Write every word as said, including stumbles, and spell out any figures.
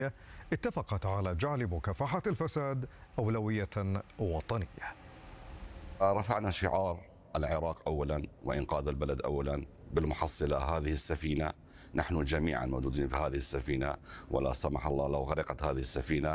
اتفقت على جعل مكافحة الفساد أولوية وطنية. رفعنا شعار العراق أولا وإنقاذ البلد أولا. بالمحصلة هذه السفينة نحن جميعا موجودين في هذه السفينة، ولا سمح الله لو غرقت هذه السفينة